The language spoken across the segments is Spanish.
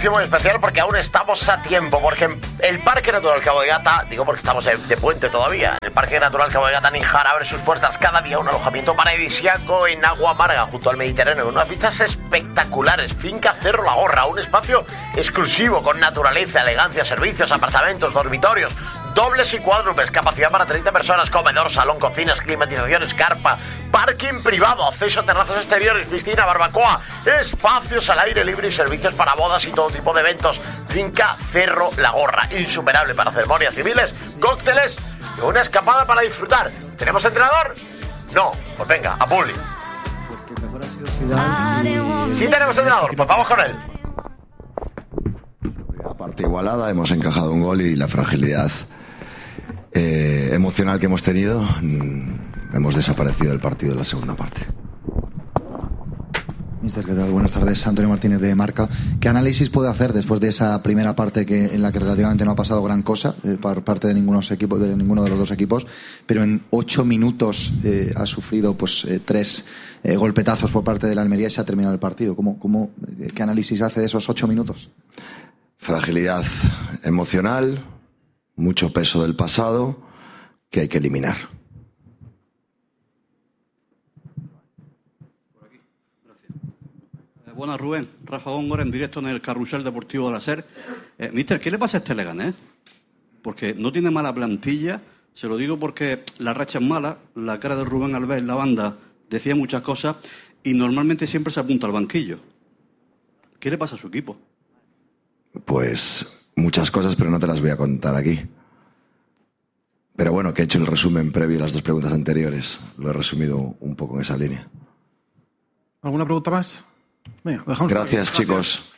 precio muy especial porque aún estamos a tiempo, porque el Parque Natural Cabo de Gata, digo porque estamos de puente todavía, el Parque Natural Cabo de Gata Níjar abre sus puertas cada día, un alojamiento paradisíaco en agua amarga junto al Mediterráneo, unas vistas espectaculares, finca Cerro La Gorra, un espacio exclusivo con naturaleza, elegancia, servicios, apartamentos, dormitorios, dobles y cuádruples, capacidad para 30 personas, comedor, salón, cocinas, climatizaciones, carpa, parking privado, acceso a terrazas exteriores, piscina, barbacoa, espacios al aire libre y servicios para bodas y todo tipo de eventos. Finca Cerro La Gorra, insuperable para ceremonias civiles, cócteles y una escapada para disfrutar. ¿Tenemos entrenador? No, pues venga, a Publi. Sí tenemos entrenador, pues vamos con él. La parte igualada, hemos encajado un gol y la fragilidad emocional que hemos tenido, hemos desaparecido del partido en la segunda parte. Mister, ¿qué tal? Buenas tardes, Antonio Martínez de Marca. ¿Qué análisis puede hacer después de esa primera parte en la que relativamente no ha pasado gran cosa por parte de ninguno de los dos equipos, pero en 8 minutos ha sufrido tres golpetazos por parte de la Almería y se ha terminado el partido? ¿Qué análisis hace de esos 8 minutos? Fragilidad emocional, mucho peso del pasado que hay que eliminar. Buenas, Rubén. Rafa Góngora en directo en el Carrusel Deportivo de la SER. Mister, ¿qué le pasa a este Leganés? Porque no tiene mala plantilla. Se lo digo porque la racha es mala. La cara de Rubén Albert, la banda, decía muchas cosas y normalmente siempre se apunta al banquillo. ¿Qué le pasa a su equipo? Pues muchas cosas, pero no te las voy a contar aquí. Pero bueno, que he hecho el resumen previo a las dos preguntas anteriores. Lo he resumido un poco en esa línea. ¿Alguna pregunta más? Venga, dejamos. Gracias, chicos.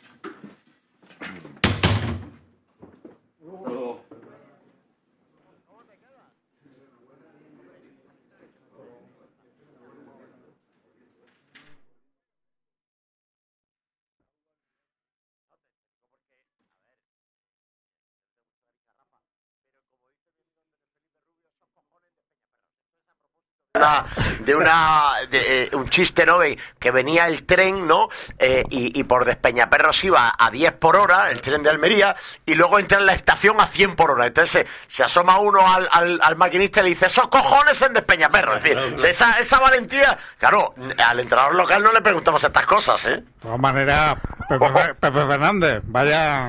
Un chiste, ¿no? Que venía el tren, ¿no? Y por Despeñaperros iba a 10 por hora, el tren de Almería, y luego entra en la estación a 100 por hora. Entonces se asoma uno al maquinista y le dice, esos cojones en Despeñaperros. Es decir, esa valentía. Claro, al entrenador local no le preguntamos estas cosas, ¿eh? De todas maneras, Pepe Fernández, vaya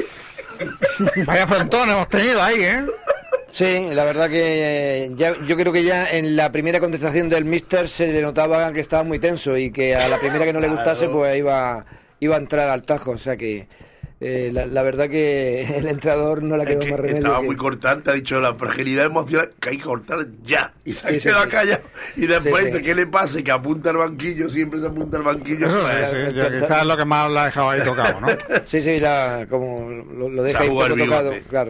frontón hemos tenido ahí, ¿eh? Sí, la verdad que yo creo que ya en la primera contestación del míster se le notaba que estaba muy tenso y que a la primera que no le gustase pues iba a entrar al tajo, o sea que la verdad que el entrenador no le quedó más remedio. Estaba muy cortante, ha dicho la fragilidad emocional que hay que cortar ya, y se ha quedado callado y después dice, ¿qué le pasa? Y que apunta al banquillo, siempre se apunta al banquillo. Eso quizás es lo que más la ha dejado ahí tocado, ¿no? Sí, como lo deja ahí poco tocado, claro.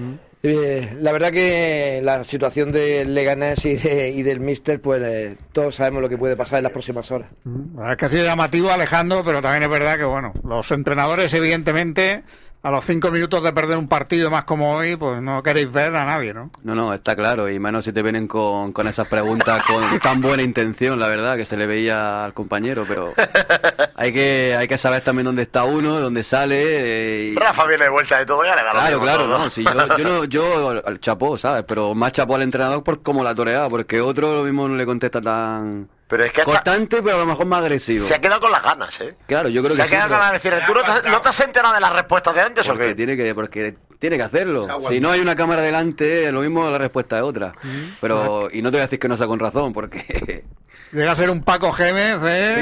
La verdad que la situación del Leganés y del míster, pues todos sabemos lo que puede pasar en las próximas horas. Es que ha sido llamativo, Alejandro, pero también es verdad que, bueno, los entrenadores, evidentemente, a los 5 minutos de perder un partido más como hoy, pues no queréis ver a nadie, ¿no? No, está claro, y menos si te vienen con esas preguntas con tan buena intención, la verdad, que se le veía al compañero, pero hay que saber también dónde está uno, dónde sale. Rafa viene de vuelta de todo, ya le da lo Claro, todo, ¿no? no, si yo al chapó, ¿sabes? Pero más chapó al entrenador por cómo la toreaba, porque otro lo mismo no le contesta tan... Pero es que constante, pero a lo mejor más agresivo. Se ha quedado con las ganas, ¿eh? Claro, yo creo que se ha quedado con las ganas de decir, ¿tú no te has enterado de las respuestas de antes porque o qué? Porque tiene que hacerlo. Si no hay una cámara delante, lo mismo la respuesta es otra. Pero, y no te voy a decir que no sea con razón, porque... Llega a ser un Paco Gémez, ¿eh?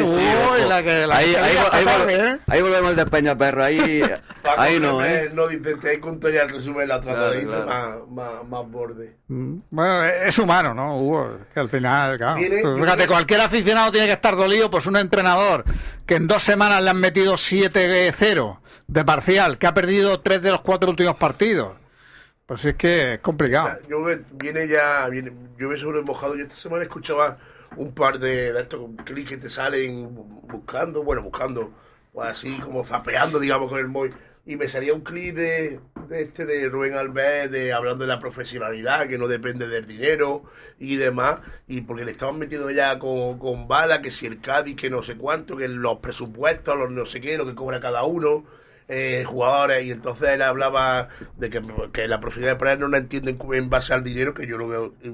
Ahí volvemos al Despeñaperros, ahí no, ¿eh? No, intenté contar ya el resumen, la tratadita más borde. Bueno, es humano, ¿no, Hugo? Que al final, claro. Fíjate, cualquier aficionado tiene que estar dolido, pues un entrenador que en 2 semanas le han metido 7-0 de parcial, que ha perdido 3 de los 4 últimos partidos. Pues es que es complicado. Yo me sobre mojado. Yo esta semana escuchaba un par de estos clics que te salen buscando, pues así como zapeando, digamos, con el móvil. Y me salía un clip de Rubén Albert hablando de la profesionalidad, que no depende del dinero y demás, y porque le estaban metiendo ya con bala, que si el Cádiz, que no sé cuánto, que los presupuestos, los no sé qué, lo que cobra cada uno. jugadores, y entonces él hablaba de que la profundidad de poner no la entienden en base al dinero, que yo lo veo